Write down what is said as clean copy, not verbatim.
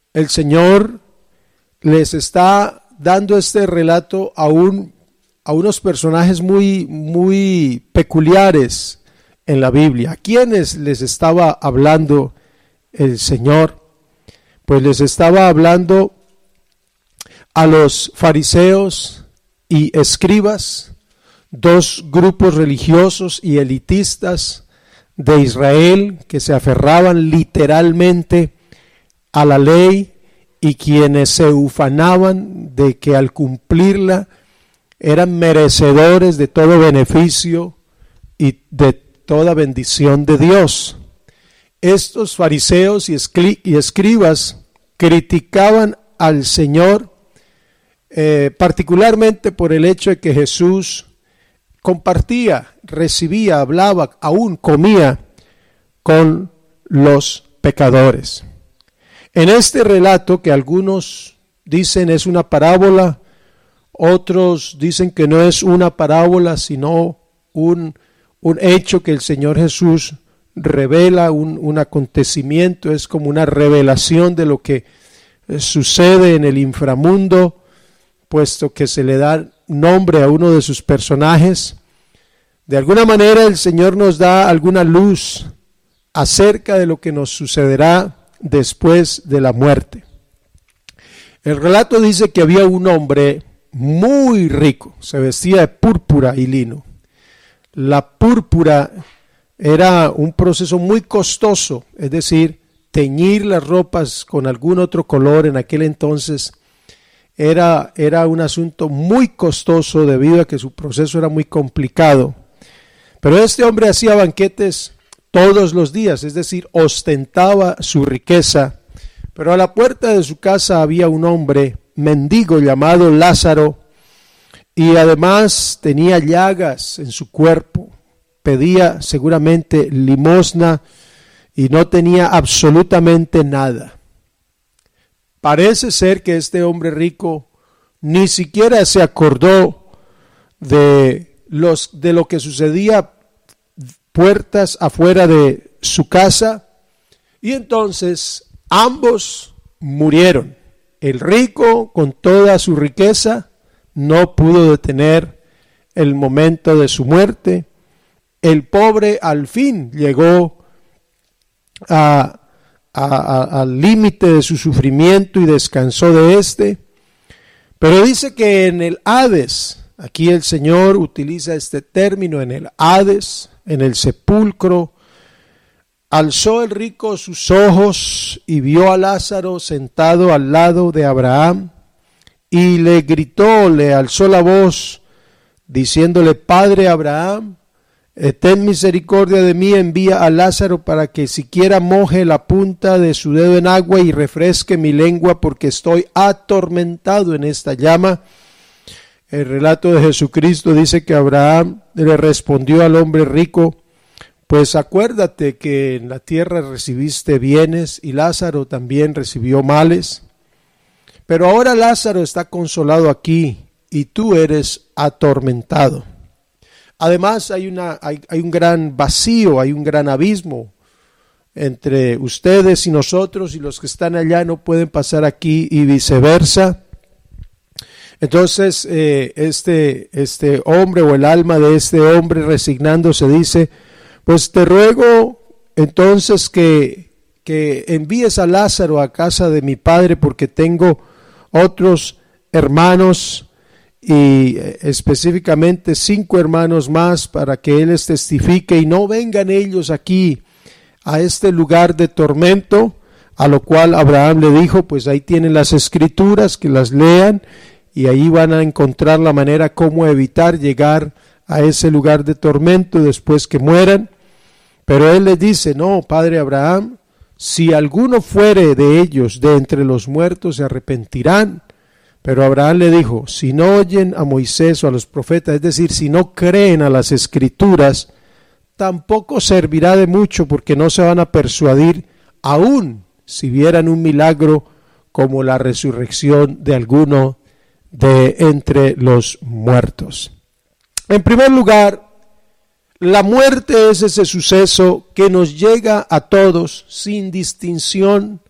el Señor les está dando este relato a unos personajes muy peculiares en la Biblia. ¿A quiénes les estaba hablando el Señor? Pues les estaba hablando a los fariseos y escribas, dos grupos religiosos y elitistas de Israel que se aferraban literalmente a la ley y quienes se ufanaban de que al cumplirla eran merecedores de todo beneficio y de toda bendición de Dios. Estos fariseos y escribas criticaban al Señor particularmente por el hecho de que Jesús compartía, recibía, hablaba, aún comía con los pecadores. En este relato, que algunos dicen es una parábola, otros dicen que no es una parábola, sino un hecho que el Señor Jesús revela, un acontecimiento, es como una revelación de lo que sucede en el inframundo, puesto que se le da nombre a uno de sus personajes. De alguna manera el Señor nos da alguna luz acerca de lo que nos sucederá después de la muerte. El relato dice que había un hombre muy rico, se vestía de púrpura y lino. La púrpura era un proceso muy costoso, es decir, teñir las ropas con algún otro color en aquel entonces era un asunto muy costoso debido a que su proceso era muy complicado. Pero este hombre hacía banquetes todos los días, es decir, ostentaba su riqueza. Pero a la puerta de su casa había un hombre mendigo llamado Lázaro, y además tenía llagas en su cuerpo, pedía seguramente limosna y no tenía absolutamente nada. Parece ser que este hombre rico ni siquiera se acordó de lo que sucedía puertas afuera de su casa, y entonces ambos murieron. El rico, con toda su riqueza, no pudo detener el momento de su muerte. El pobre al fin llegó al límite de su sufrimiento y descansó de éste. Pero dice que en el Hades, aquí el Señor utiliza este término, en el Hades, en el sepulcro, alzó el rico sus ojos y vio a Lázaro sentado al lado de Abraham, y le gritó, le alzó la voz, diciéndole: Padre Abraham, ten misericordia de mí, envía a Lázaro para que siquiera moje la punta de su dedo en agua y refresque mi lengua, porque estoy atormentado en esta llama. El relato de Jesucristo dice que Abraham le respondió al hombre rico: pues acuérdate que en la tierra recibiste bienes y Lázaro también recibió males, pero ahora Lázaro está consolado aquí y tú eres atormentado. Además hay un gran vacío, hay un gran abismo entre ustedes y nosotros, y los que están allá no pueden pasar aquí y viceversa. Entonces este hombre, o el alma de este hombre, resignándose, dice: pues te ruego entonces que envíes a Lázaro a casa de mi padre, porque tengo otros hermanos, y específicamente 5 hermanos más, para que él les testifique y no vengan ellos aquí a este lugar de tormento. A lo cual Abraham le dijo: pues ahí tienen las escrituras, que las lean, y ahí van a encontrar la manera cómo evitar llegar a ese lugar de tormento después que mueran. Pero él les dice: no, padre Abraham, si alguno fuere de ellos de entre los muertos, se arrepentirán. Pero Abraham le dijo: si no oyen a Moisés o a los profetas, es decir, si no creen a las escrituras, tampoco servirá de mucho, porque no se van a persuadir, aun si vieran un milagro como la resurrección de alguno de entre los muertos. En primer lugar, la muerte es ese suceso que nos llega a todos sin distinción